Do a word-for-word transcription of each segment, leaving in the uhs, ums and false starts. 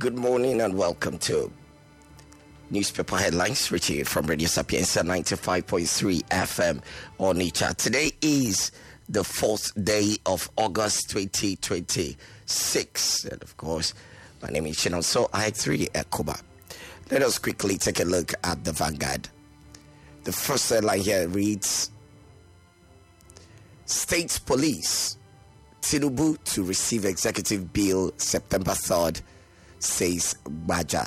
Good morning and welcome to Newspaper Headlines, reaching from Radio Sapienza ninety-five point three F M on Nature. Today is the fourth day of August twenty twenty-six. And of course, my name is Chinon. So I had three Ekoba. Let us quickly take a look at the Vanguard. The first headline here reads, State Police, Tinubu to receive executive bill September third, says Baja.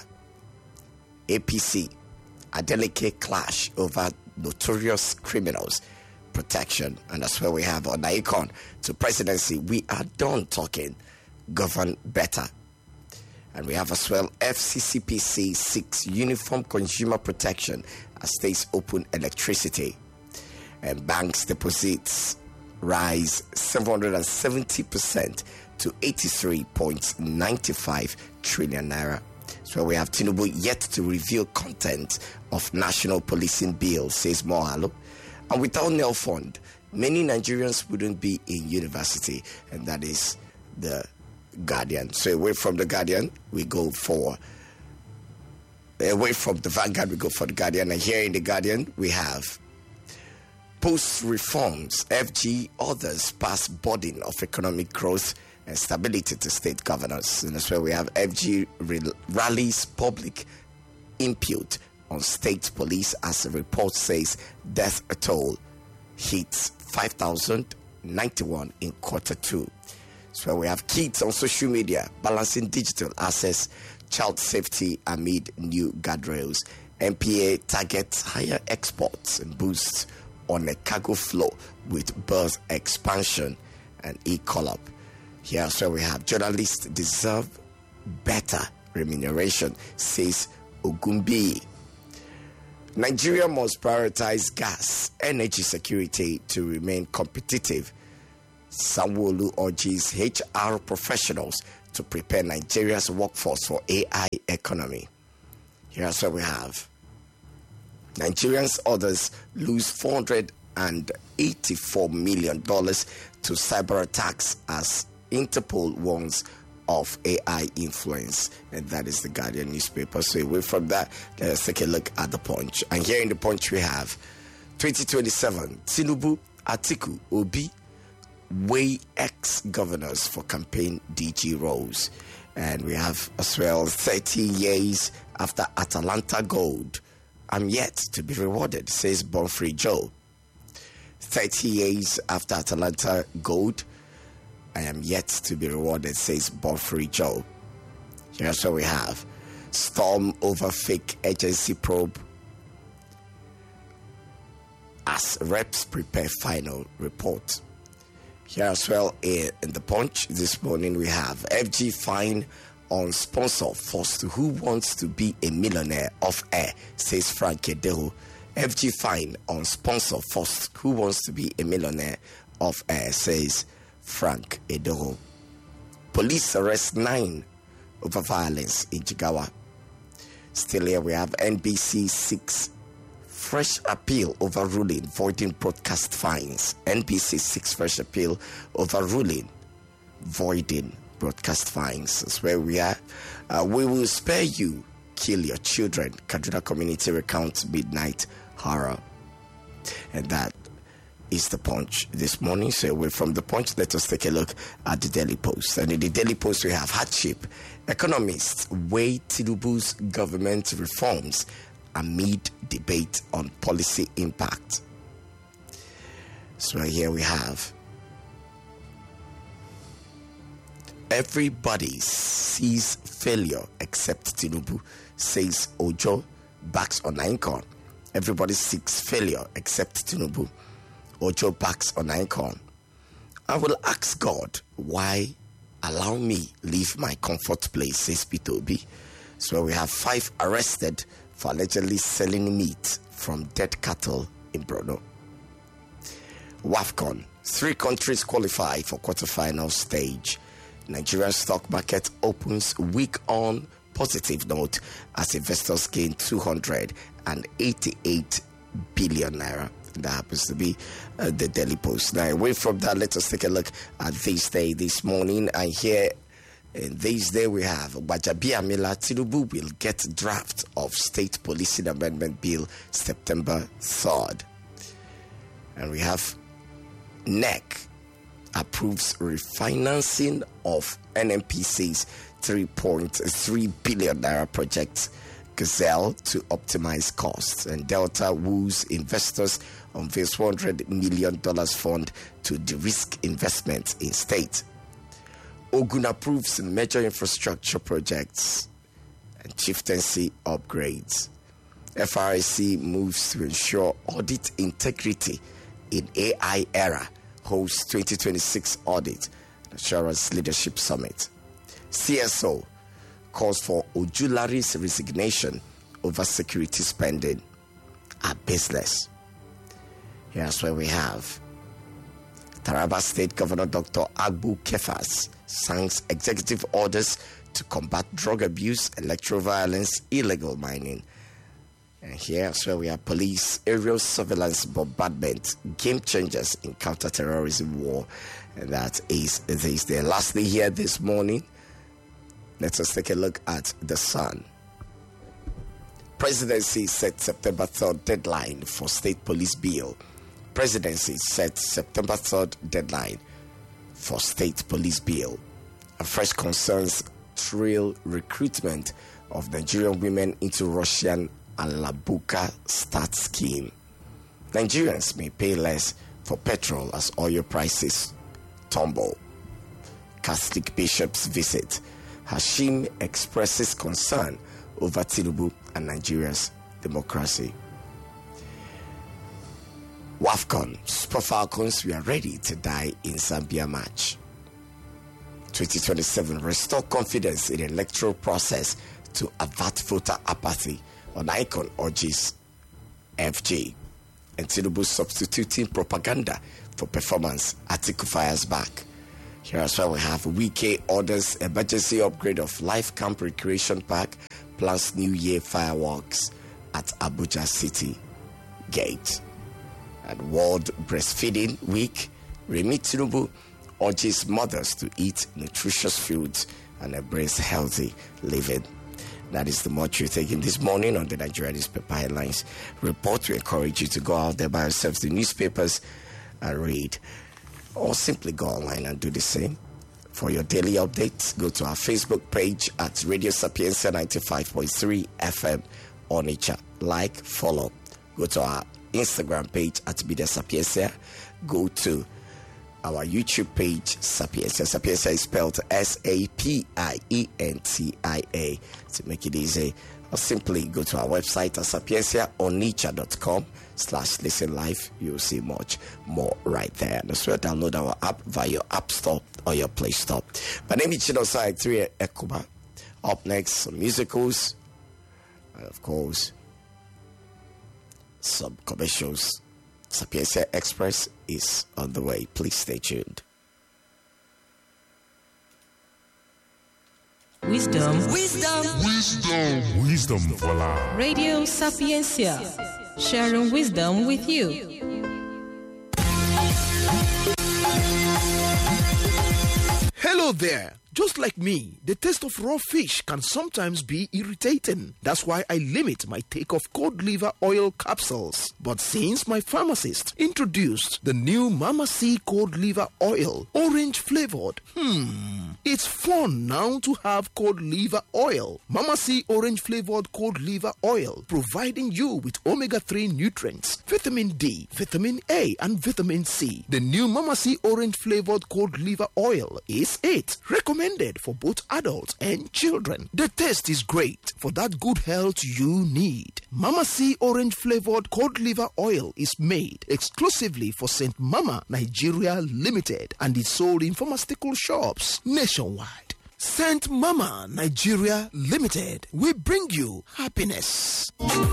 A P C, a delicate clash over notorious criminals protection. And that's where we have on Icon to presidency. We are done talking, govern better. And we have as well F C C P C six uniform consumer protection as states open electricity. And banks deposits rise seven hundred seventy percent to eighty-three point nine five trillion naira. So we have Tinubu yet to reveal content of national policing bill, says Mohalo. And without N E L Fund, many Nigerians wouldn't be in university. And that is the Guardian. So away from the Guardian, we go for... Away from the Vanguard, we go for the Guardian. And here in the Guardian, we have... Post-reforms, F G others pass burden of economic growth and stability to state governors. And that's where we have F G rallies public input on state police as a report says death toll hits five thousand ninety-one in quarter two. So where we have kids on social media balancing digital access, child safety amid new guardrails. N P A targets higher exports and boosts on a cargo flow with berth expansion and e-collab. Here, so we have journalists deserve better remuneration, says Ogumbi. Nigeria must prioritize gas, energy security to remain competitive. Sanwo-Olu urges H R professionals to prepare Nigeria's workforce for A I economy. Here, so we have Nigerians others lose four hundred eighty-four million dollars to cyber attacks as Interpol warns of A I influence. And that is the Guardian newspaper. So away from that, let us take a look at the Punch. And here in the Punch we have twenty twenty-seven, Tinubu, Atiku, Obi weigh ex-governors for campaign D G roles. And we have as well thirty years after Atalanta Gold. I'm yet to be rewarded, says Bonfrey Joe. thirty years after Atalanta Gold, I am yet to be rewarded, says Bonfrey Joe. Here's what we have. Storm over fake agency probe as reps prepare final report. Here as well in, in the Punch this morning we have F G fine on sponsor forced Who Wants to Be a Millionaire off air, says Frank Edeho. F G fine on sponsor forced Who Wants to Be a Millionaire off air, says Frank Edeho. Police arrest nine over violence in Jigawa. Still here we have N B C six fresh appeal overruling voiding broadcast fines. N B C six fresh appeal overruling voiding broadcast fines. That's where we are. Uh, we will spare you, kill your children. Kaduna community recounts midnight horror. And that is the Punch this morning. So away from the Punch, let us take a look at the Daily Post. And in the Daily Post we have hardship. Economists weigh Tinubu's government reforms amid debate on policy impact. So here we have everybody sees failure except Tinubu, says Ojo, backs on Icon. Everybody seeks failure except Tinubu. Ojo backs on Icon. I will ask God why allow me leave my comfort place, says Pitobi. So we have five arrested for allegedly selling meat from dead cattle in Brno. WAFCON, three countries qualify for quarterfinal stage. Nigerian stock market opens week on positive note as investors gain two hundred eighty-eight billion naira. That happens to be uh, the Daily Post. Now, away from that, let us take a look at this day, this morning. And here And this day we have Gbajabiamila Tinubu will get draft of State Policing Amendment Bill September third. And we have N E C approves refinancing of N N P C's three point three billion naira project Gazelle to optimize costs. And Delta woos investors on this one hundred million dollars fund to de-risk investment in state. Ogun approves major infrastructure projects and chieftaincy upgrades. F R S C moves to ensure audit integrity in A I era, hosts twenty twenty-six audit assurance leadership summit. C S O calls for Ojulari's resignation over security spending at business. Here's where we have Taraba State Governor Doctor Agbu Kefas signs executive orders to combat drug abuse, electoral violence, illegal mining. And here's where we have police aerial surveillance bombardment, game changers in counter-terrorism war. And that is this day. Lastly, here this morning, let us take a look at the Sun. Presidency set September third deadline for state police bill. Presidency set September third deadline for state police bill. A fresh concerns thrill recruitment of Nigerian women into Russian Alabuka start scheme. Nigerians may pay less for petrol as oil prices tumble. Catholic bishops visit. Hashim expresses concern over Tinubu and Nigeria's democracy. WAFCON, Super Falcons, we are ready to die in Zambia match. twenty twenty-seven, restore confidence in the electoral process to avert voter apathy. On Icon urges F G. And Tinubu substituting propaganda for performance. Atiku fires back. Here's where we have Wike orders emergency upgrade of Life Camp Recreation Park, plans New Year fireworks at Abuja City Gate. And World Breastfeeding Week, Remi Tinubu urges mothers to eat nutritious foods and embrace healthy living. That is the much you're taking this morning on the Nigerian Newspaper Headlines Report. We encourage you to go out there by yourselves, the newspapers, and read. Or simply go online and do the same. For your daily updates, go to our Facebook page at Radio Sapiencia ninety-five point three F M Onitsha. Like, follow. Go to our Instagram page at Media Sapiencia. Go to our YouTube page, Sapiencia. Sapiencia is spelled S A P I E N T I A. To make it easy, or simply go to our website at sapiencia onitsha dot com slash listen live. You'll see much more right there. And as well, download our app via your App Store or your Play Store. My name is Chinosai three Ekuba. Up next, some musicals. And of course, some commercials. Sapiencia Express is on the way. Please stay tuned. Wisdom. Wisdom. Wisdom. Wisdom for life. Radio Sapiencia. Sharing wisdom with you. Hello there. Just like me, the taste of raw fish can sometimes be irritating. That's why I limit my take of cod liver oil capsules. But since my pharmacist introduced the new Mama C cod liver oil, orange flavored, hmm, it's fun now to have cod liver oil. Mama C orange flavored cod liver oil, providing you with omega three nutrients, vitamin D, vitamin A, and vitamin C. The new Mama C orange flavored cod liver oil is it. Recommended for both adults and children. The taste is great for that good health you need. Mama C orange flavored cod liver oil is made exclusively for Saint Mama Nigeria Limited and is sold in pharmaceutical shops nationwide. Saint Mama Nigeria Limited, we bring you happiness.